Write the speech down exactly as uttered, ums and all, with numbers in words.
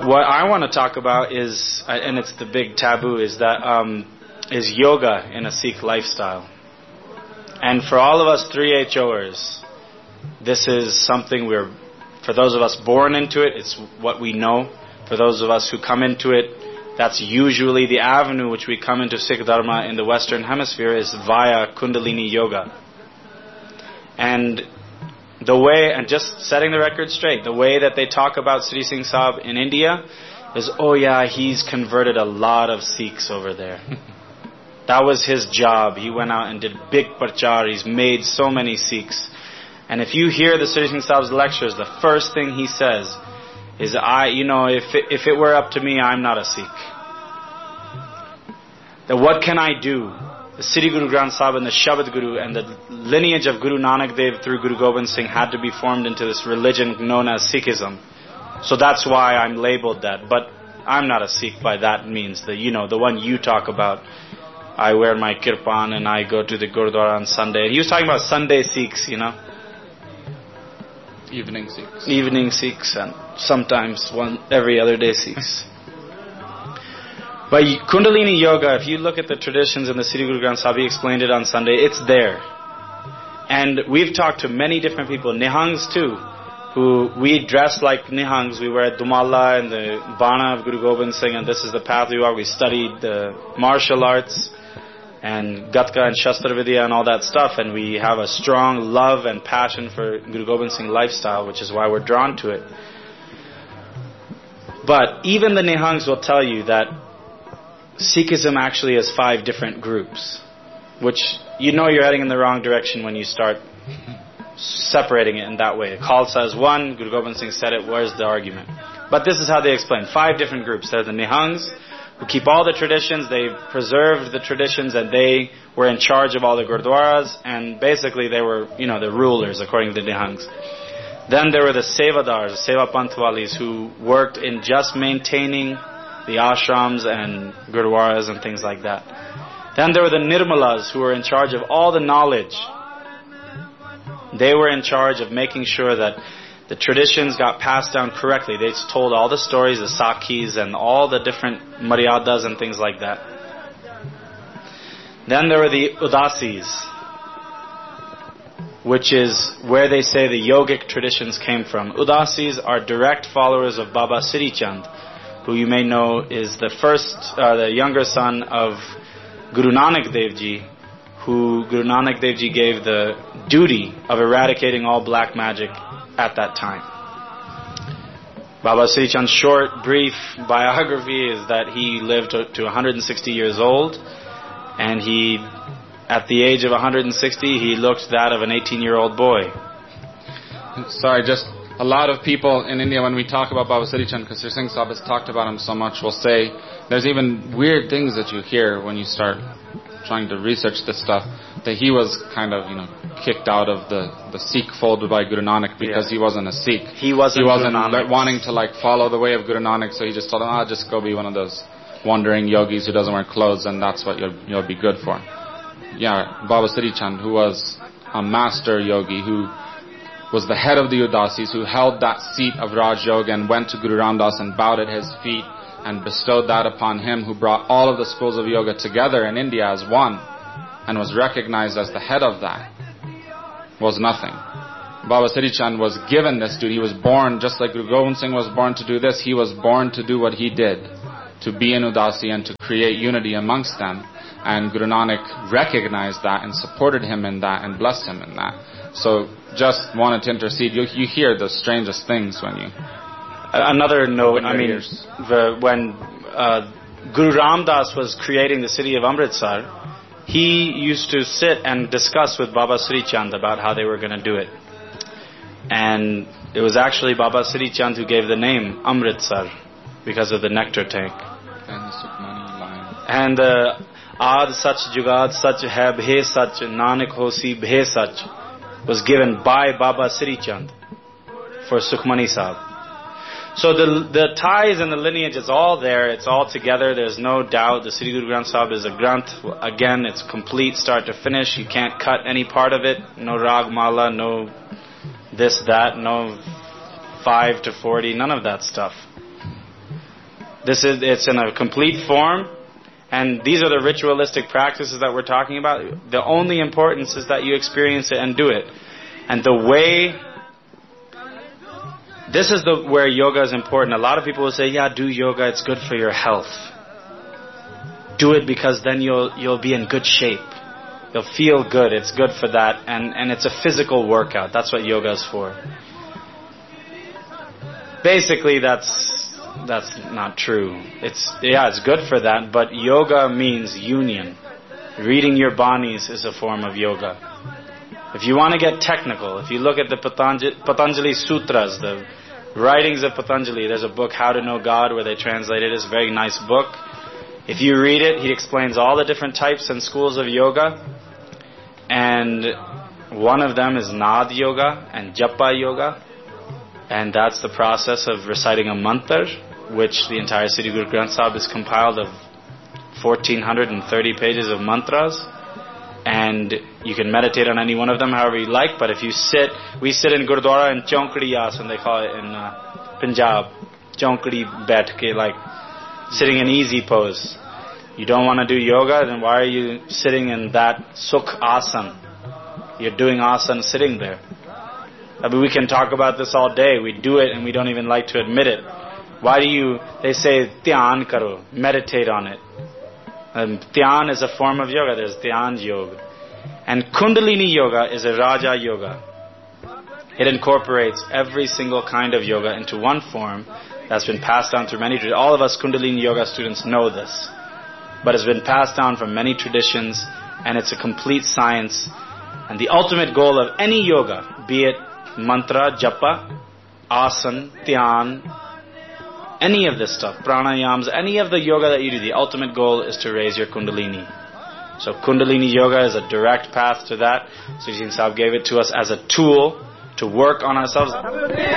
what I want to talk about is, and it's the big taboo, is that um, is yoga in a Sikh lifestyle. And for all of us three H O'ers, this is something we're, for those of us born into it, it's what we know. For those of us who come into it, that's usually the avenue which we come into Sikh Dharma in the Western Hemisphere is via Kundalini Yoga. And the way, and just setting the record straight, the way that they talk about Sri Singh Sahib in India is, oh yeah, he's converted a lot of Sikhs over there. That was his job. He went out and did big prachar. He's made so many Sikhs. And if you hear the Sri Singh Sahib's lectures, the first thing he says is, I, you know, if it, if it were up to me, I'm not a Sikh. Then what can I do? The Sri Guru Granth Sahib and the Shabad Guru and the lineage of Guru Nanak Dev through Guru Gobind Singh had to be formed into this religion known as Sikhism. So that's why I'm labeled that. But I'm not a Sikh by that means. The, you know, the one you talk about. I wear my kirpan and I go to the Gurdwara on Sunday. And he was talking about Sunday Sikhs, you know. Evening Sikhs. Evening Sikhs and sometimes one every other day Sikhs. But Kundalini Yoga, if you look at the traditions in the Sri Guru Granth Sahib, he explained it on Sunday, it's there. And we've talked to many different people, Nihangs too, who we dress like Nihangs. We wear Dumala and the Bana of Guru Gobind Singh, and this is the path we walk. We studied the martial arts and Gatka and Shastra Vidya and all that stuff, and we have a strong love and passion for Guru Gobind Singh lifestyle, which is why we're drawn to it. But even the Nihangs will tell you that Sikhism actually has five different groups, which you know you're heading in the wrong direction when you start separating it in that way. Khalsa is one, Guru Gobind Singh said it, where's the argument? But this is how they explain. Five different groups. There are the Nihangs, who keep all the traditions, they preserved the traditions, and they were in charge of all the Gurdwaras, and basically they were, you know, the rulers according to the Nihangs. Then there were the Sevadars, the Seva Pantwalis, who worked in just maintaining the ashrams and Gurdwaras and things like that. Then there were the Nirmalas, who were in charge of all the knowledge. They were in charge of making sure that the traditions got passed down correctly. They told all the stories, the Sakhis and all the different Maryadas and things like that. Then there were the Udasis, which is where they say the yogic traditions came from. Udasis are direct followers of Baba Sri Chand, who you may know is the first, uh, the younger son of Guru Nanak Dev Ji, who Guru Nanak Dev Ji gave the duty of eradicating all black magic at that time. Baba Sri Chand's short, brief biography is that he lived to, to one hundred sixty years old, and he, at the age of one hundred sixty, he looked that of an eighteen-year-old boy. Sorry, just a lot of people in India, when we talk about Baba Sri Chand, because Sri Singh Sahib has talked about him so much, will say there's even weird things that you hear when you start trying to research this stuff, that he was kind of, you know, kicked out of the, the Sikh fold by Guru Nanak because yeah. he wasn't a Sikh. He wasn't, he wasn't Guru wanting to like follow the way of Guru Nanak, so he just told him, ah, just go be one of those wandering yogis who doesn't wear clothes, and that's what you'll, you'll be good for. Yeah, Baba Sri Chand, who was a master yogi, who was the head of the Udasis, who held that seat of Raj Yoga and went to Guru Ramdas and bowed at his feet and bestowed that upon him, who brought all of the schools of yoga together in India as one and was recognized as the head of that, was nothing. Baba Sri Chand was given this duty. He was born, just like Guru Gobind Singh was born to do this, he was born to do what he did, to be an Udasi and to create unity amongst them. And Guru Nanak recognized that and supported him in that and blessed him in that. So just wanted to intercede. You, you hear the strangest things when you... Another note, I mean, the, when uh, Guru Ramdas was creating the city of Amritsar, he used to sit and discuss with Baba Sri Chand about how they were going to do it. And it was actually Baba Sri Chand who gave the name Amritsar because of the nectar tank. And the Sukhmani line. And uh, Aad Sach Jugad Sach Hai Bhe Sach Nanak Hosi Bhe Sach was given by Baba Sri Chand for Sukhmani Sahib. So the the ties and the lineage is all there. It's all together. There's no doubt. The Sri Guru Granth Sahib is a Granth. Again, it's complete start to finish. You can't cut any part of it. No Rag Mala, no this, that, no five to forty, none of that stuff. This is, it's in a complete form, and these are the ritualistic practices that we're talking about. The only importance is that you experience it and do it. And the way, this is the where yoga is important. A lot of people will say, yeah, do yoga, it's good for your health. Do it because then you'll you'll be in good shape. You'll feel good, it's good for that, and, and it's a physical workout. That's what yoga is for. Basically, that's that's not true. It's yeah, it's good for that, but yoga means union. Reading your banis is a form of yoga. If you want to get technical, if you look at the Patanjali, Patanjali Sutras, the writings of Patanjali, there's a book, How to Know God, where they translate it. It's a very nice book. If you read it, he explains all the different types and schools of yoga, and one of them is Nad Yoga and Japa Yoga. And that's the process of reciting a mantra, which the entire Sri Guru Granth Sahib is compiled of fourteen thirty pages of mantras. And you can meditate on any one of them however you like. But if you sit, we sit in Gurdwara in Chaunkadi Asan, they call it in uh, Punjab. Chaunkadi bet ke, like sitting in easy pose. You don't want to do yoga, then why are you sitting in that Sukh Asan? You're doing asan sitting there. I mean, we can talk about this all day. We do it and we don't even like to admit it. Why do you, they say, dhyan karo, meditate on it. Um, dhyan is a form of yoga. There's dhyan yoga. And Kundalini yoga is a Raja yoga. It incorporates every single kind of yoga into one form that's been passed down through many traditions. All of us Kundalini yoga students know this. But it's been passed down from many traditions, and it's a complete science. And the ultimate goal of any yoga, be it mantra, japa, asan, dhyan, any of this stuff, pranayams, any of the yoga that you do, the ultimate goal is to raise your kundalini. So Kundalini yoga is a direct path to that. Sri Singh Sahib gave it to us as a tool to work on ourselves.